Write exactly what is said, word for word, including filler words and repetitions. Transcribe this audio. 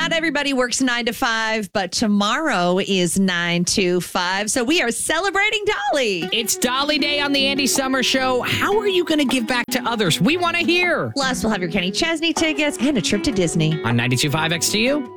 Not everybody works nine to five, but tomorrow is nine to five. So we are celebrating Dolly. It's Dolly Day on the Andy Summer Show. How are you going to give back to others? We want to hear. Plus, we'll have your Kenny Chesney tickets and a trip to Disney. On ninety-two point five X T U.